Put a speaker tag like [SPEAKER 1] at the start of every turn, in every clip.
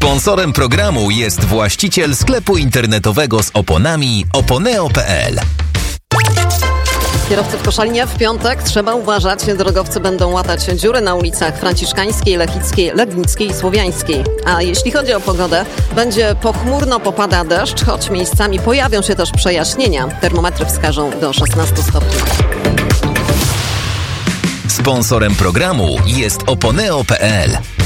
[SPEAKER 1] Sponsorem programu jest właściciel sklepu internetowego z oponami oponeo.pl.
[SPEAKER 2] Kierowcy w Koszalinie w piątek trzeba uważać. Drogowcy będą łatać dziury na ulicach Franciszkańskiej, Lechickiej, Legnickiej i Słowiańskiej. A jeśli chodzi o pogodę, będzie pochmurno, popada deszcz, choć miejscami pojawią się też przejaśnienia. Termometry wskażą do 16 stopni.
[SPEAKER 1] Sponsorem programu jest oponeo.pl.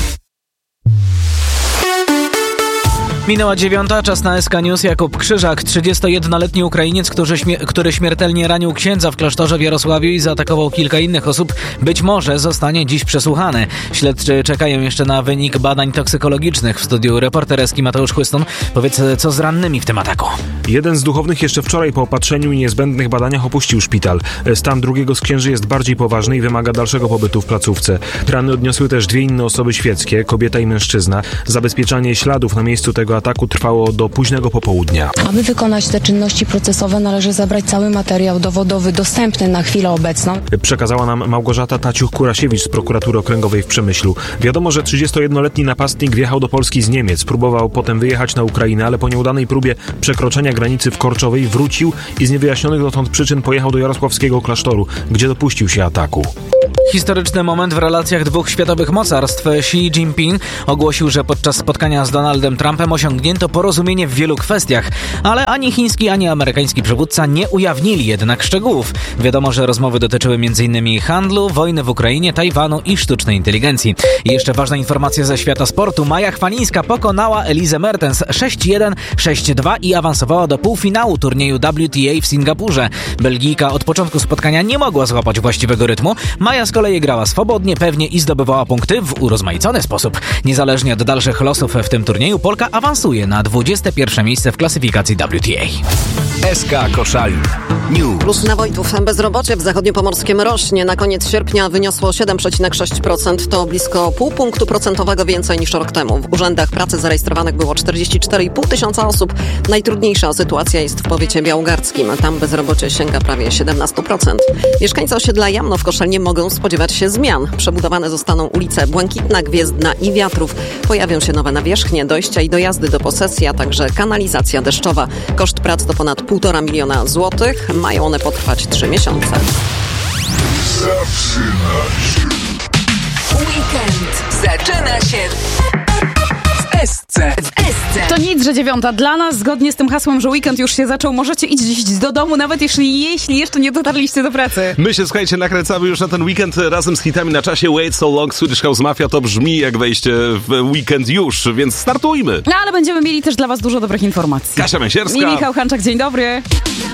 [SPEAKER 3] Minęła 9, czas na SK News. Jakub Krzyżak, 31-letni Ukrainiec, który śmiertelnie ranił księdza w klasztorze w Jarosławiu i zaatakował kilka innych osób, być może zostanie dziś przesłuchany. Śledczy czekają jeszcze na wynik badań toksykologicznych. W studiu reporter SK Mateusz Chłystun. Powiedz, co z rannymi w tym ataku?
[SPEAKER 4] Jeden z duchownych jeszcze wczoraj po opatrzeniu i niezbędnych badaniach opuścił szpital. Stan drugiego z księży jest bardziej poważny i wymaga dalszego pobytu w placówce. Rany odniosły też 2 inne osoby świeckie, kobieta i mężczyzna. Zabezpieczanie śladów na miejscu tego ataku trwało do późnego popołudnia.
[SPEAKER 5] Aby wykonać te czynności procesowe, należy zebrać cały materiał dowodowy dostępny na chwilę obecną.
[SPEAKER 4] Przekazała nam Małgorzata Taciuch-Kurasiewicz z prokuratury okręgowej w Przemyślu. Wiadomo, że 31-letni napastnik wjechał do Polski z Niemiec. Próbował potem wyjechać na Ukrainę, ale po nieudanej próbie przekroczenia granicy w Korczowej wrócił i z niewyjaśnionych dotąd przyczyn pojechał do jarosławskiego klasztoru, gdzie dopuścił się ataku.
[SPEAKER 3] Historyczny moment w relacjach dwóch światowych mocarstw. Xi Jinping ogłosił, że podczas spotkania z Donaldem Trumpem osiągnięto porozumienie w wielu kwestiach, ale ani chiński, ani amerykański przywódca nie ujawnili jednak szczegółów. Wiadomo, że rozmowy dotyczyły m.in. handlu, wojny w Ukrainie, Tajwanu i sztucznej inteligencji. I jeszcze ważna informacja ze świata sportu. Maja Chwalińska pokonała Elizę Mertens 6-1, 6-2 i awansowała do półfinału turnieju WTA w Singapurze. Belgijka od początku spotkania nie mogła złapać właściwego rytmu. Maja z kolei grała swobodnie, pewnie i zdobywała punkty w urozmaicony sposób. Niezależnie od dalszych losów w tym turnieju, Polka awansuje na 21. miejsce w klasyfikacji WTA.
[SPEAKER 1] SK Koszalin News.
[SPEAKER 2] Plus na Wojtów. Bezrobocie w zachodniopomorskiem rośnie. Na koniec sierpnia wyniosło 7,6%. To blisko pół punktu procentowego więcej niż rok temu. W urzędach pracy zarejestrowanych było 44,5 tysiąca osób. Najtrudniejsza sytuacja jest w powiecie białogardzkim. Tam bezrobocie sięga prawie 17%. Mieszkańcy osiedla Jamno w Koszalinie mogą spodziewać się zmian. Przebudowane zostaną ulice Błękitna, Gwiezdna i Wiatrów. Pojawią się nowe nawierzchnie, dojścia i dojazdy do posesji, a także kanalizacja deszczowa. Koszt prac to ponad 1,5 miliona złotych. Mają one potrwać 3 miesiące.
[SPEAKER 6] Weekend zaczyna się w SC.
[SPEAKER 7] To nic, że 9. Dla nas, zgodnie z tym hasłem, że weekend już się zaczął, możecie iść do domu, nawet jeśli jeszcze nie dotarliście do pracy.
[SPEAKER 8] My się, słuchajcie, nakręcamy już na ten weekend razem z hitami na czasie. Wait So Long, Swedish House Mafia. To brzmi jak wejście w weekend już, więc startujmy.
[SPEAKER 7] No ale będziemy mieli też dla was dużo dobrych informacji.
[SPEAKER 8] Kasia Męsierska
[SPEAKER 7] I Michał Hanczak, dzień dobry.